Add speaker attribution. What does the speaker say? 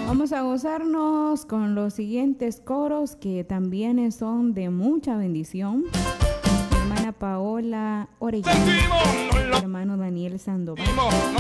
Speaker 1: Vamos a gozarnos con los siguientes coros que también son de mucha bendición. Mi hermana Paola Orellana, mi hermano Daniel Sandoval.